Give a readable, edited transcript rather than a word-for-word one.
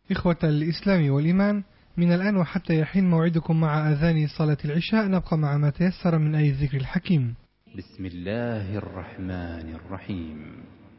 إخوة الإسلام والإيمان، من الآن وحتى يحين موعدكم مع أذان صلاة العشاء، نبقى مع ما تيسر من آية الذكر الحكيم. بسم الله الرحمن الرحيم.